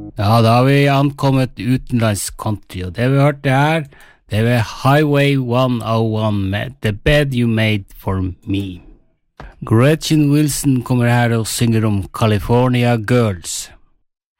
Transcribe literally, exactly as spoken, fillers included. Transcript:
Ja, da har vi ankommet utenlandsk country, og det vi hørte her, det var Highway one oh one med The Bed You Made For Me. Gretchen Wilson kommer her og synger om California Girls.